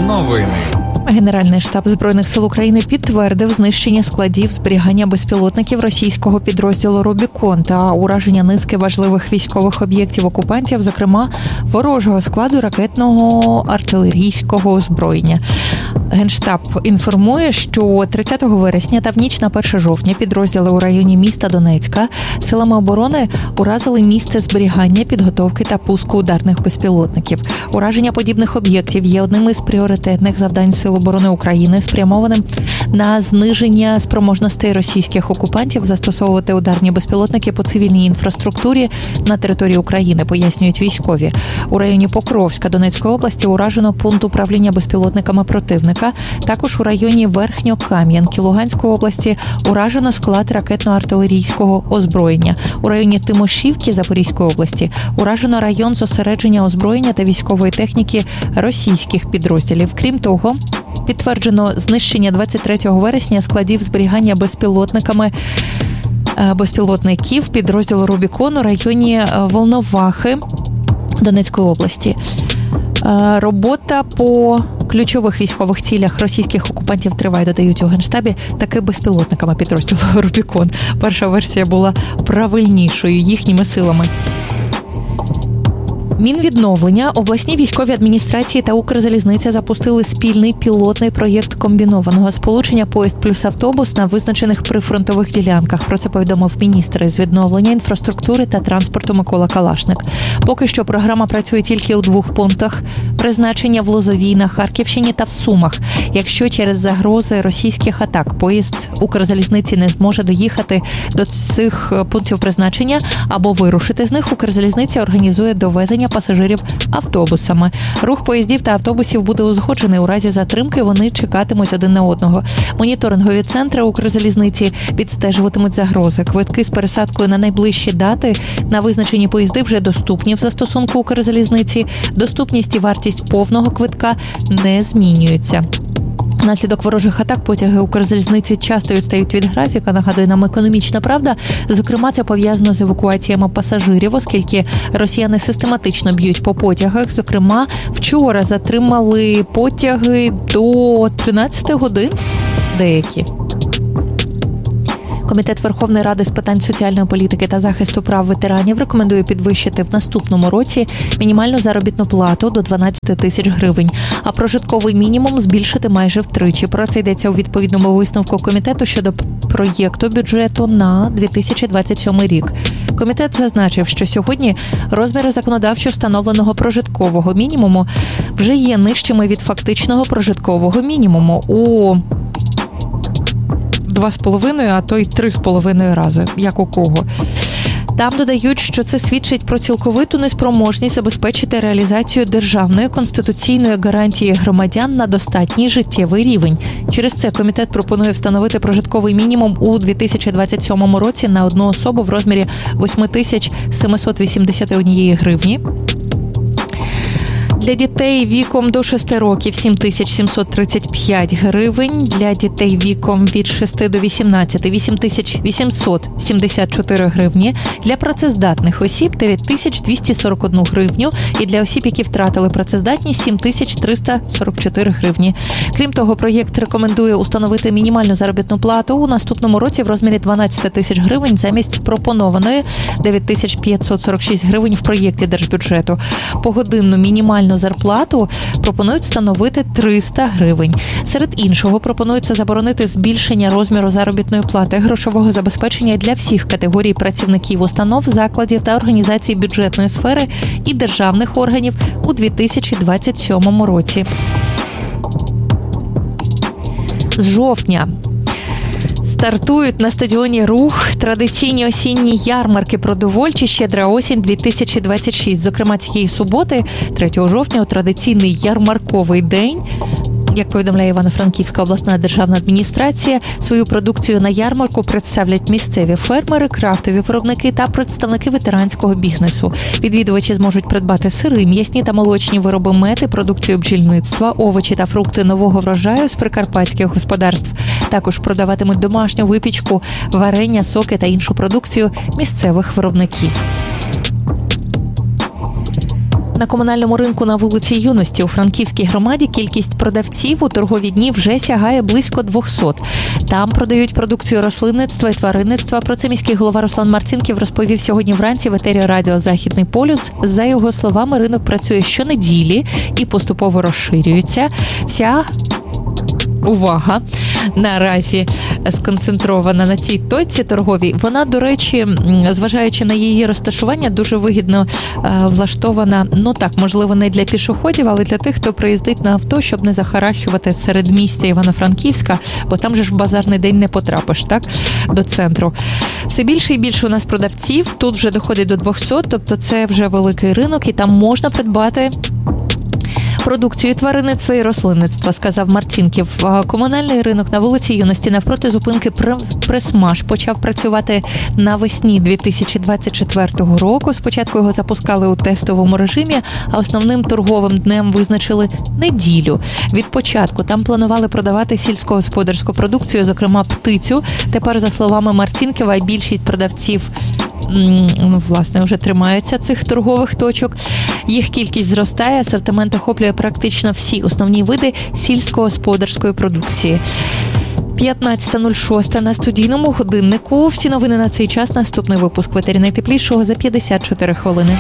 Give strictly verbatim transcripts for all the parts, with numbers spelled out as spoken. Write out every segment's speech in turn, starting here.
Новини. Генеральний штаб Збройних сил України підтвердив знищення складів зберігання безпілотників російського підрозділу «Рубікон» та ураження низки важливих військових об'єктів окупантів, зокрема ворожого складу ракетного артилерійського озброєння. Генштаб інформує, що тридцятого вересня та в ніч на перше жовтня підрозділи у районі міста Донецька силами оборони уразили місце зберігання, підготовки та пуску ударних безпілотників. Ураження подібних об'єктів є одним із пріоритетних завдань Сил оборони України, спрямованим на зниження спроможностей російських окупантів застосовувати ударні безпілотники по цивільній інфраструктурі на території України, пояснюють військові. У районі Покровська Донецької області уражено пункт управління безпілотниками противника. Також у районі Верхньокам'янки Луганської області уражено склад ракетно-артилерійського озброєння. У районі Тимошівки Запорізької області уражено район зосередження озброєння та військової техніки російських підрозділів. Крім того, підтверджено знищення двадцять третього вересня складів зберігання безпілотниками безпілотників підрозділу «Рубікон» у районі Волновахи Донецької області. Робота по ключових військових цілях російських окупантів триває, додають у Генштабі, таки безпілотниками підрозділу «Рубікон». Перша версія була правильнішою їхніми силами. Мінвідновлення, обласні військові адміністрації та Укрзалізниця запустили спільний пілотний проєкт комбінованого сполучення поїзд плюс автобус на визначених прифронтових ділянках. Про це повідомив міністр із відновлення інфраструктури та транспорту Микола Калашник. Поки що програма працює тільки у двох пунктах призначення: в Лозовій на Харківщині та в Сумах. Якщо через загрози російських атак поїзд Укрзалізниці не зможе доїхати до цих пунктів призначення або вирушити з них, Укрзалізниця організує довезення пасажирів автобусами. Рух поїздів та автобусів буде узгоджений. У разі затримки вони чекатимуть один на одного. Моніторингові центри Укрзалізниці відстежуватимуть загрози. Квитки з пересадкою на найближчі дати на визначені поїзди вже доступні в застосунку Укрзалізниці. Доступність і вартість повного квитка не змінюються. Внаслідок ворожих атак потяги Укрзалізниці часто відстають від графіка, нагадує нам «Економічна правда». Зокрема, це пов'язано з евакуаціями пасажирів, оскільки росіяни систематично б'ють по потягах. Зокрема, вчора затримали потяги до тринадцяти годин деякі. Комітет Верховної Ради з питань соціальної політики та захисту прав ветеранів рекомендує підвищити в наступному році мінімальну заробітну плату до дванадцять тисяч гривень, а прожитковий мінімум збільшити майже втричі. Про це йдеться у відповідному висновку комітету щодо проєкту бюджету на дві тисячі двадцять сьомий рік. Комітет зазначив, що сьогодні розміри законодавчо встановленого прожиткового мінімуму вже є нижчими від фактичного прожиткового мінімуму у два з половиною, а то й три з половиною рази, як у кого. Там додають, що це свідчить про цілковиту неспроможність забезпечити реалізацію державної конституційної гарантії громадян на достатній життєвий рівень. Через це комітет пропонує встановити прожитковий мінімум у дві тисячі двадцять сьомому році на одну особу в розмірі вісім тисяч сімсот вісімдесят однієї гривні. Для дітей віком до шести років – сім тисяч сімсот тридцять п'ять гривень. Для дітей віком від шести до вісімнадцяти – вісім тисяч вісімсот сімдесят чотири гривні. Для працездатних осіб – дев'ять тисяч двісті сорок одну гривню. І для осіб, які втратили працездатність – сім тисяч триста сорок чотири гривні. Крім того, проєкт рекомендує установити мінімальну заробітну плату у наступному році в розмірі дванадцять тисяч гривень замість пропонованої дев'ять тисяч п'ятсот сорок шість гривень в проєкті держбюджету. Погодинну мінімальну зарплату пропонують встановити триста гривень. Серед іншого, пропонується заборонити збільшення розміру заробітної плати, грошового забезпечення для всіх категорій працівників установ, закладів та організацій бюджетної сфери і державних органів у дві тисячі двадцять сьомому році. З жовтня стартують на стадіоні «Рух» традиційні осінні ярмарки продовольчі «Щедра осінь дві тисячі двадцять шість». Зокрема, цієї суботи, третього жовтня, у традиційний ярмарковий день, як повідомляє Івано-Франківська обласна державна адміністрація, свою продукцію на ярмарку представлять місцеві фермери, крафтові виробники та представники ветеранського бізнесу. Відвідувачі зможуть придбати сири, м'ясні та молочні вироби мети, продукцію бджільництва, овочі та фрукти нового врожаю з прикарпатських господарств. Також продаватимуть домашню випічку, варення, соки та іншу продукцію місцевих виробників. На комунальному ринку на вулиці Юності у Франківській громаді кількість продавців у торгові дні вже сягає близько двісті. Там продають продукцію рослинництва і тваринництва. Про це міський голова Руслан Марцінків розповів сьогодні вранці в етері радіо «Західний полюс». За його словами, ринок працює щонеділі і поступово розширюється. Вся увага наразі сконцентрована на цій точці торговій. Вона, до речі, зважаючи на її розташування, дуже вигідно е, влаштована, ну так, можливо, не для пішоходів, але для тих, хто приїздить на авто, щоб не захаращувати середмістя Івано-Франківська, бо там же ж в базарний день не потрапиш, так, до центру. Все більше і більше у нас продавців, тут вже доходить до двісті, тобто це вже великий ринок, і там можна придбати продукцію тваринництва і рослинництва, сказав Марцінків. Комунальний ринок на вулиці Юності навпроти зупинки «Пресмаш» почав працювати навесні дві тисячі двадцять четвертого року. Спочатку його запускали у тестовому режимі, а основним торговим днем визначили неділю. Від початку там планували продавати сільськогосподарську продукцію, зокрема птицю. Тепер, за словами Марцінківа, більшість продавців ну, власне, вже тримаються цих торгових точок. Їх кількість зростає, асортимент охоплює практично всі основні види сільськогосподарської продукції. п'ятнадцята нуль шість на студійному годиннику. Всі новини на цей час. Наступний випуск в етері найтеплішого за п'ятдесят чотири хвилини.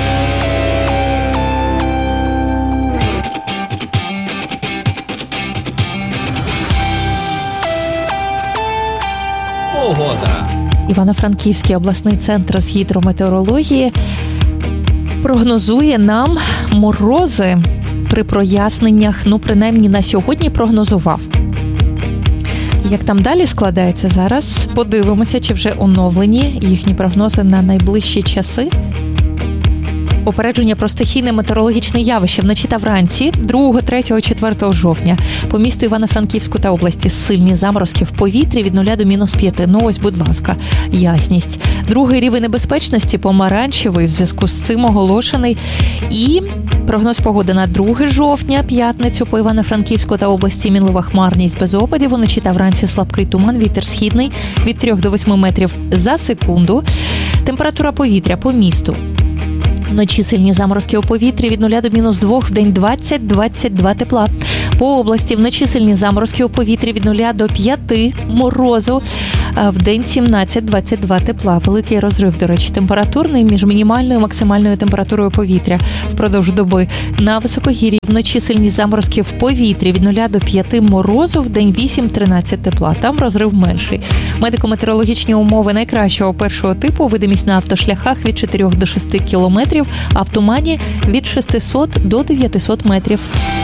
Погода. Івано-Франківський обласний центр з гідрометеорології прогнозує нам морози при проясненнях, ну, принаймні на сьогодні прогнозував. Як там далі складається зараз? Подивимося, чи вже оновлені їхні прогнози на найближчі часи. Попередження про стихійне метеорологічне явище вночі та вранці другого, третього, четвертого жовтня. По місту Івано-Франківську та області сильні заморозки в повітрі від нуля до мінус п'яти. Ну ось, будь ласка, ясність. Другий рівень небезпечності помаранчевий, в зв'язку з цим оголошений. І прогноз погоди на друге жовтня, п'ятницю по Івано-Франківську та області мінлива хмарність без опадів. Вночі та вранці слабкий туман, вітер східний від трьох до восьми метрів за секунду. Температура повітря по місту. Вночі сильні заморозки у повітрі від нуля до мінус двох, вдень двадцять - двадцять два тепла. По області вночі сильні заморозки у повітрі від нуля до п'яти морозу, вдень сімнадцять - двадцять два тепла. Великий розрив, до речі, температурний між мінімальною і максимальною температурою повітря впродовж доби. На високогір'ї вночі сильні заморозки в повітрі від нуля до п'яти морозу, вдень вісім - тринадцять тепла. Там розрив менший. Медико-метеорологічні умови найкращого першого типу, видимість на автошляхах від чотирьох до шести кілометрів, а в тумані від шестисот до дев'ятисот метрів.